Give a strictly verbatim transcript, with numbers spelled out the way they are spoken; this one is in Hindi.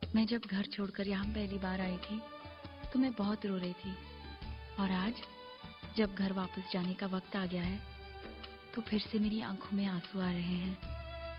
मैं जब घर छोड़कर यहाँ पहली बार आई थी तो मैं बहुत रो रही थी, और आज जब घर वापस जाने का वक्त आ गया है तो फिर से मेरी आंखों में आंसू आ रहे हैं।